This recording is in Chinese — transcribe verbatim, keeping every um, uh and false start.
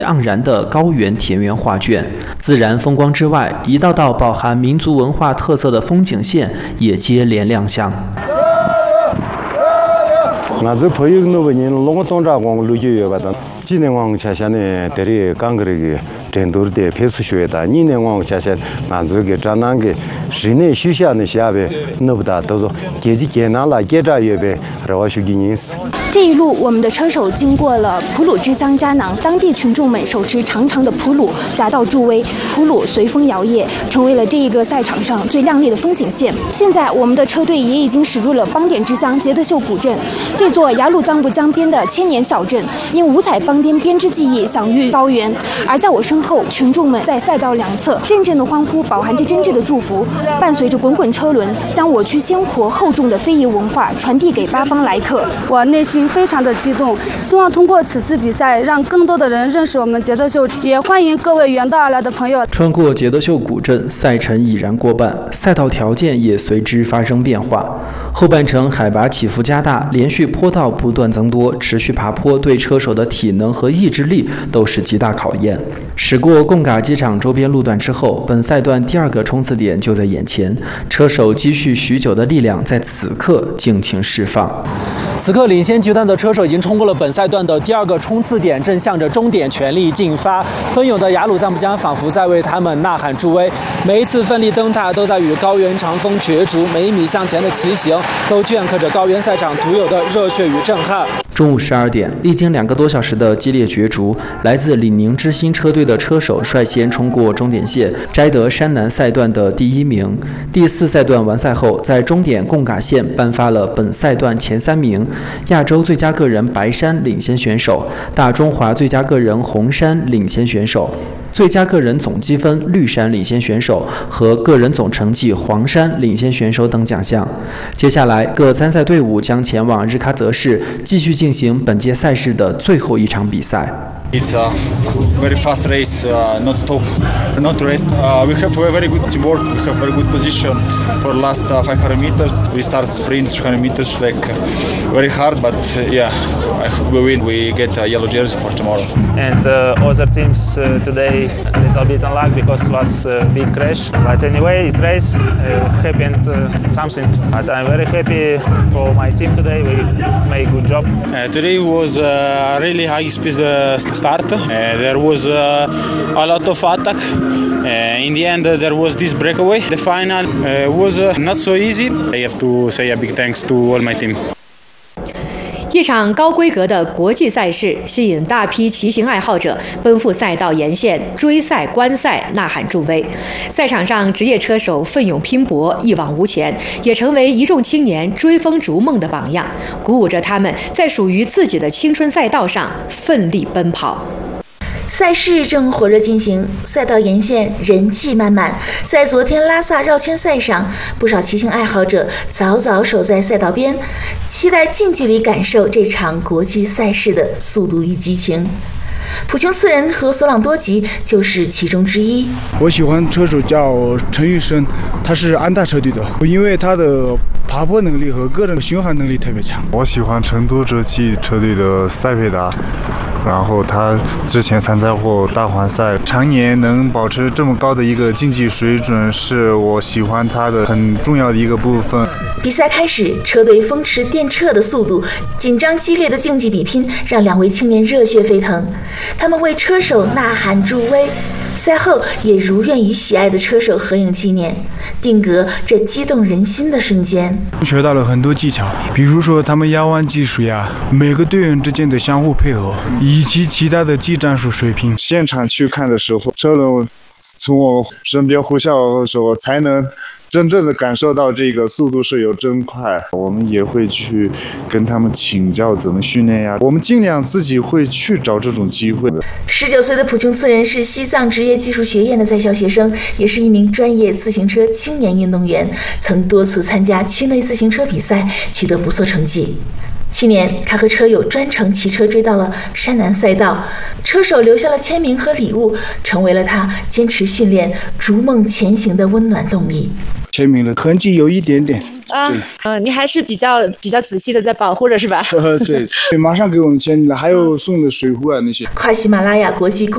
盎然的高原田园画卷，自然风光之外，一道道饱含民族文化特色的风景线也接连亮相。 那这朋友那个人龙东家光旅游吧的，今年光下下呢，这里刚个这个成都的配饰学的，你年光下下，那这个咱那个室内休闲的下边，那不大都是阶级艰难了，阶段也呗，然后学给人死。 这一路，我们的车手经过了普鲁支乡扎囊，当地群众们手持长长的普鲁夹道助威，普鲁随风摇曳，成为了这一个赛场上最亮丽的风景线。现在，我们的车队也已经驶入了邦典支乡杰德秀古镇，这座雅鲁藏布江边的千年小镇，因五彩邦颠编织技艺享誉高原。而在我身后，群众们在赛道两侧阵阵的欢呼，饱含着真挚的祝福，伴随着滚滚车轮，将我区鲜活厚重的非遗文化传递给八方来客。 我内心非常的激动，希望通过此次比赛，让更多的人认识我们杰德秀，也欢迎各位远道而来的朋友。 穿过杰德秀古镇，赛程已然过半，赛道条件也随之发生变化。后半程海拔起伏加大，连续坡道不断增多，持续爬坡对车手的体能和意志力都是极大考验。驶过贡嘎机场周边路段之后，本赛段第二个冲刺点就在眼前，车手积蓄许久的力量在此刻尽情释放。此刻，领先集团的车手已经冲过了本赛段的第二个冲刺点，正向着终点全力进发。奔涌的雅鲁藏布江仿佛在为他们呐喊助威，每一次奋力登塔都在与高原长风角逐，每一米向前的骑行都镌刻着高原赛场独有的热血与震撼。中午十二点，历经两个多小时的激烈角逐，来自李宁之星车队的车手率先冲过终点线，摘得山南赛段的第一名。第四赛段完赛后，在终点贡嘎线颁发了本赛段前三名：亚洲最佳个人白山领先选手，大中华最佳个人红山领先选手，最佳个人总积分绿山领先选手和个人总成绩黄山领先选手等奖项。接下来，各参赛队伍将前往日喀则市，继续进行本届赛事的最后一场比赛。 It's a very fast race, uh, not stop, not rest. Uh, we have a very good teamwork. We have very good position for last uh, five hundred meters. We start sprint three hundred meters like uh, very hard, but uh, yeah, I hope we win. We get a yellow jersey for tomorrow. And uh, other teams uh, today a little bit unlucky because it was a big crash. But anyway, it's race uh, happened uh, something. But I'm very happy for my team today. We made a good job. Uh, today was a really high speed uh, start. Uh, there was uh, a lot of attack. Uh, in the end, uh, there was this breakaway. The final uh, was uh, not so easy. I have to say a big thanks to all my team. 一场高规格的国际赛事吸引大批骑行爱好者奔赴赛道沿线追赛观赛呐喊助威。赛场上职业车手奋勇拼搏一往无前，也成为一众青年追风逐梦的榜样，鼓舞着他们在属于自己的青春赛道上奋力奔跑。 赛事正火热进行，赛道沿线人气满满。在昨天拉萨绕圈赛上，不少骑行爱好者早早守在赛道边，期待近距离感受这场国际赛事的速度与激情。普琼次仁和索朗多吉就是其中之一。 我喜欢车手叫陈玉生，他是安踏车队的，因为他的爬坡能力和个人巡航能力特别强。 我喜欢成都哲祺车队的塞佩达，然后他之前参加过大环赛，常年能保持这么高的一个竞技水准，是我喜欢他的很重要的一个部分。 比赛开始，车队风驰电掣的速度，紧张激烈的竞技比拼，让两位青年热血沸腾。他们为车手呐喊助威，赛后也如愿与喜爱的车手合影纪念，定格这激动人心的瞬间。 学到了很多技巧，比如说他们压弯技术呀，每个队员之间的相互配合，以及其他的技战术水平。 现场去看的时候，车轮从我身边呼啸的时候，才能真正的感受到这个速度是有真快。我们也会去跟他们请教怎么训练呀，我们尽量自己会去找这种机会。 十九岁的普琼次仁是西藏职业技术学院的在校学生，也是一名专业自行车青年运动员，曾多次参加区内自行车比赛，取得不错成绩。去年，他和车友专程骑车追到了山南赛道，车手留下了签名和礼物，成为了他坚持训练、逐梦前行的温暖动力。 签名了，痕迹有一点点。 啊，嗯，你还是比较比较仔细的在保护着，是吧？ 呃，对，马上给我们签了，还有送的水壶啊那些。 跨喜马拉雅国际公